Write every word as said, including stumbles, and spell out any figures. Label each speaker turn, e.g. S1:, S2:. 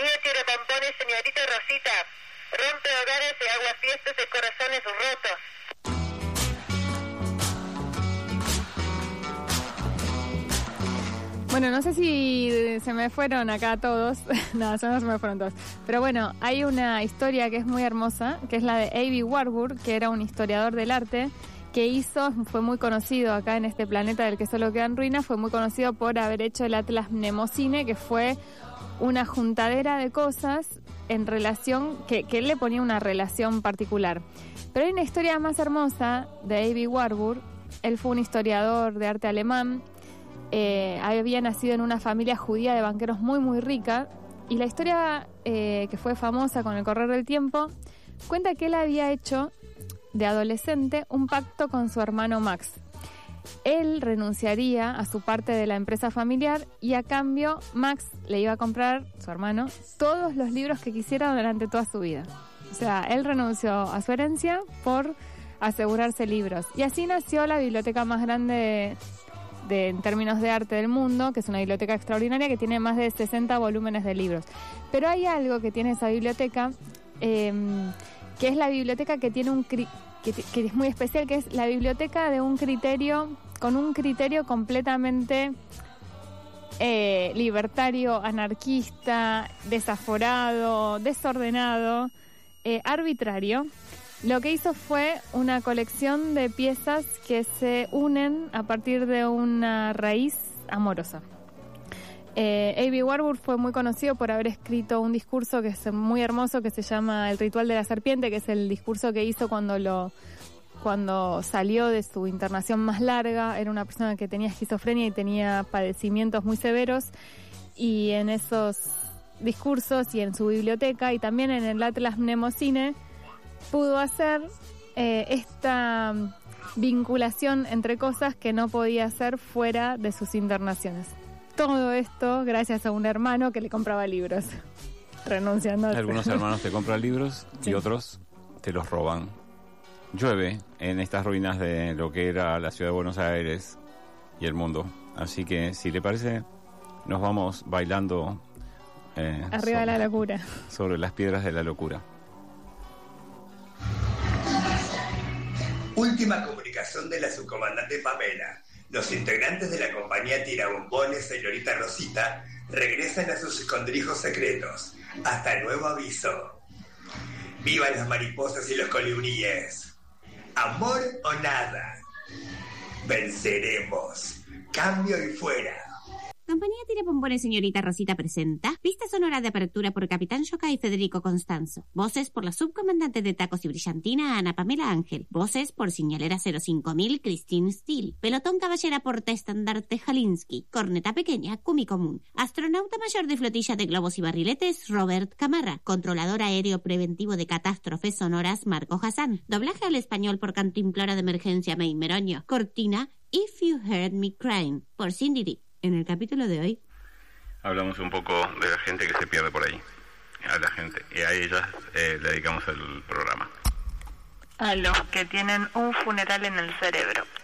S1: Compañía tira pompones, señorita Rosita. Rompe hogares y agua fiestas de corazones rotos.
S2: Bueno, no sé si se me fueron acá todos, no, no se me fueron todos, pero bueno, hay una historia que es muy hermosa, que es la de Aby Warburg, que era un historiador del arte, que hizo, fue muy conocido acá en este planeta del que solo quedan ruinas, fue muy conocido por haber hecho el Atlas Mnemosine, que fue una juntadera de cosas en relación, que, que él le ponía una relación particular. Pero hay una historia más hermosa de Aby Warburg. Él fue un historiador de arte alemán. Eh, había nacido en una familia judía de banqueros muy muy rica, y la historia eh, que fue famosa con el correr del tiempo cuenta que él había hecho de adolescente un pacto con su hermano Max. Él renunciaría a su parte de la empresa familiar y a cambio Max le iba a comprar, su hermano, todos los libros que quisiera durante toda su vida. O sea, él renunció a su herencia por asegurarse libros, y así nació la biblioteca más grande de, en términos de arte del mundo, que es una biblioteca extraordinaria que tiene más de sesenta volúmenes de libros. Pero hay algo que tiene esa biblioteca, eh, que es la biblioteca que tiene un cri- que, que es muy especial, que es la biblioteca de un criterio, con un criterio completamente eh, libertario, anarquista, desaforado, desordenado, eh, arbitrario. Lo que hizo fue una colección de piezas que se unen a partir de una raíz amorosa. Eh, Aby Warburg fue muy conocido por haber escrito un discurso que es muy hermoso, que se llama El ritual de la serpiente, que es el discurso que hizo cuando lo cuando salió de su internación más larga. Era una persona que tenía esquizofrenia y tenía padecimientos muy severos, y en esos discursos y en su biblioteca y también en el Atlas Mnemosine pudo hacer eh, esta vinculación entre cosas que no podía hacer fuera de sus internaciones. Todo esto gracias a un hermano que le compraba libros, renunciando a...
S3: Algunos hermanos te compran libros y sí, otros te los roban. Llueve en estas ruinas de lo que era la ciudad de Buenos Aires y el mundo. Así que, si le parece, nos vamos bailando eh,
S2: arriba
S3: sobre,
S2: de la locura,
S3: sobre las piedras de la locura.
S4: Última comunicación de la subcomandante Pamela. Los integrantes de la compañía Tirabombones, señorita Rosita, regresan a sus escondrijos secretos. Hasta nuevo aviso. ¡Vivan las mariposas y los colibríes! ¿Amor o nada? Venceremos. Cambio y fuera.
S5: Compañía Tirabombones, señorita Rosita presenta pista sonora de apertura por Capitán Yoka y Federico Constanzo. Voces por la subcomandante de Tacos y Brillantina, Ana Pamela Ángel. Voces por Señalera cero cinco mil, Christine Steele. Pelotón Caballera Portaestandarte Jalinsky. Corneta Pequeña, Kumi Común. Astronauta Mayor de Flotilla de Globos y Barriletes, Robert Camarra. Controlador Aéreo Preventivo de Catástrofes Sonoras, Marco Hassan. Doblaje al español por Cantimplora de Emergencia, May Meroño. Cortina, If You Heard Me Crying, por Cindy D. En el capítulo de hoy
S3: hablamos un poco de la gente que se pierde por ahí, a la gente, y a ellas eh, le dedicamos el programa.
S1: A los que tienen un funeral en el cerebro.